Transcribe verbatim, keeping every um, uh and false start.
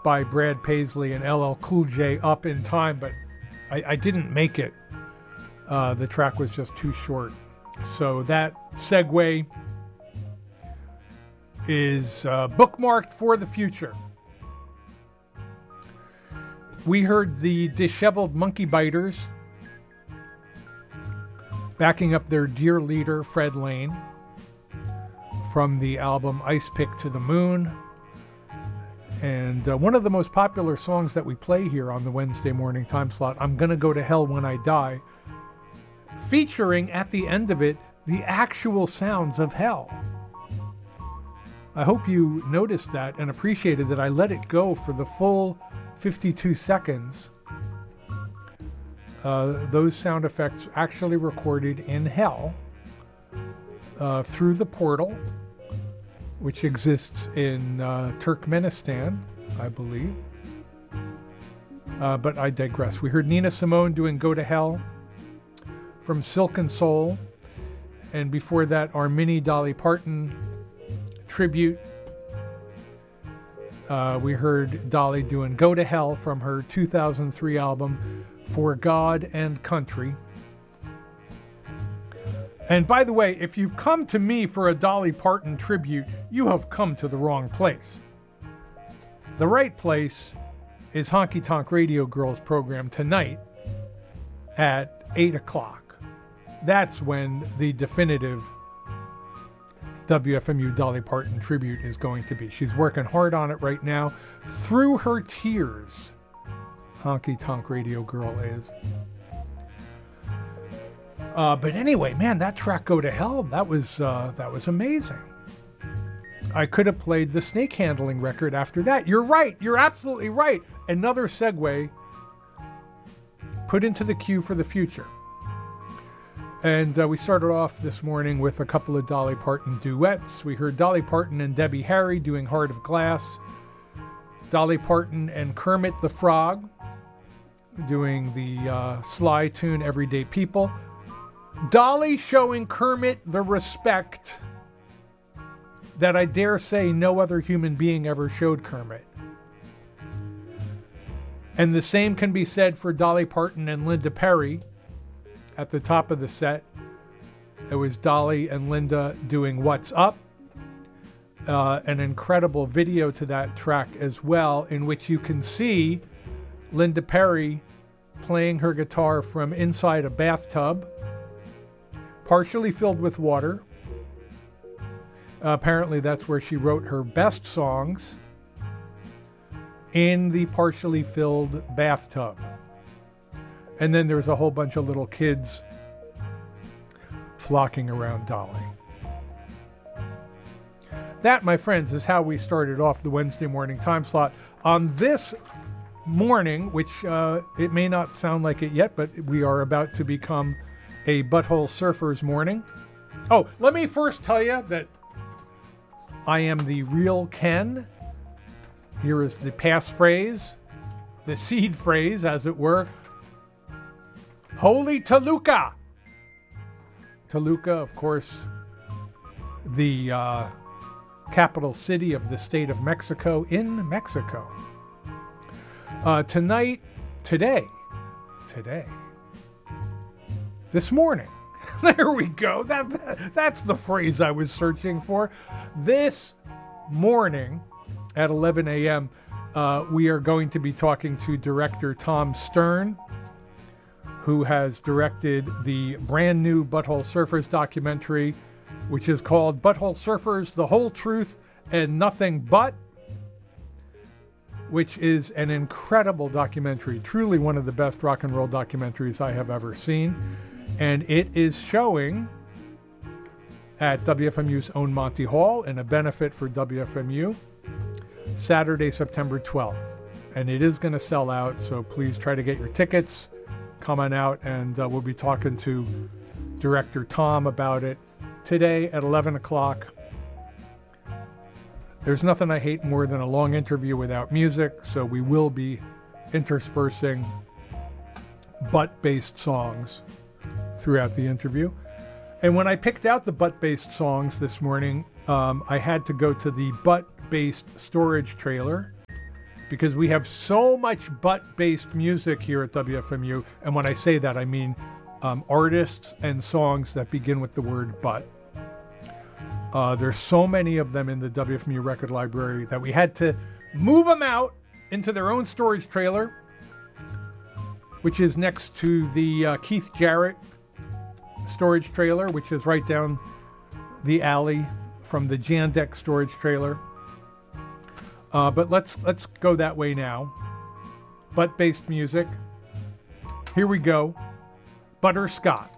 by Brad Paisley and L L Cool J, Up in Time, but I, I didn't make it. Uh, the track was just too short. So that segue is uh, bookmarked for the future. We heard the Disheveled Monkey Biters backing up their dear leader, Fred Lane, from the album Ice Pick to the Moon. And uh, one of the most popular songs that we play here on the Wednesday morning time slot, I'm Gonna Go to Hell When I Die, featuring at the end of it the actual sounds of hell. I hope you noticed that and appreciated that I let it go for the full fifty-two seconds. Uh, those sound effects actually recorded in hell uh, through the portal, which exists in uh, Turkmenistan, I believe. Uh, but I digress. We heard Nina Simone doing Go to Hell from Silk and Soul. And before that, our mini Dolly Parton tribute. Uh, we heard Dolly doing Go to Hell from her two thousand three album, For God and Country. And by the way, if you've come to me for a Dolly Parton tribute, you have come to the wrong place. The right place is Honky Tonk Radio Girls program tonight at eight o'clock. That's when the definitive W F M U Dolly Parton tribute is going to be. She's working hard on it right now. Through her tears, Honky Tonk Radio Girl is. Uh, but anyway, man, that track Go to Hell, that was uh, that was amazing. I could have played the Snake Handling record after that. You're right. You're absolutely right. Another segue put into the queue for the future. And uh, we started off this morning with a couple of Dolly Parton duets. We heard Dolly Parton and Debbie Harry doing Heart of Glass. Dolly Parton and Kermit the Frog doing the uh, Sly tune Everyday People. Dolly showing Kermit the respect that I dare say no other human being ever showed Kermit. And the same can be said for Dolly Parton and Linda Perry. At the top of the set, it was Dolly and Linda doing What's Up. Uh, an incredible video to that track as well, in which you can see Linda Perry playing her guitar from inside a bathtub, partially filled with water. Uh, apparently that's where she wrote her best songs, in the partially filled bathtub. And then there's a whole bunch of little kids flocking around Dolly. That, my friends, is how we started off the Wednesday morning time slot. On this morning, which uh, it may not sound like it yet, but we are about to become a Butthole Surfers morning. Oh, let me first tell you that I am the real Ken. Here is the passphrase, the seed phrase, as it were. Holy Toluca! Toluca, of course, the uh, capital city of the state of Mexico, in Mexico. Uh, tonight, today, today, this morning, there we go. That, that That's the phrase I was searching for. This morning at eleven a.m., uh, we are going to be talking to director Tom Stern, who has directed the brand new Butthole Surfers documentary, which is called Butthole Surfers, The Whole Truth and Nothing But, which is an incredible documentary, truly one of the best rock and roll documentaries I have ever seen. And it is showing at W F M U's own Monty Hall in a benefit for W F M U, Saturday, September twelfth. And it is going to sell out, so please try to get your tickets. Come on out, and uh, we'll be talking to director Tom about it today at eleven o'clock. There's nothing I hate more than a long interview without music, so we will be interspersing butt-based songs throughout the interview. And when I picked out the butt-based songs this morning, um, I had to go to the butt-based storage trailer because we have so much butt-based music here at W F M U. And when I say that, I mean um, artists and songs that begin with the word butt. Uh, there's so many of them in the W F M U record library that we had to move them out into their own storage trailer, which is next to the uh, Keith Jarrett storage trailer, which is right down the alley from the Jandeck storage trailer. Uh, but let's let's go that way now. Butt-based music. Here we go. Butterscotch.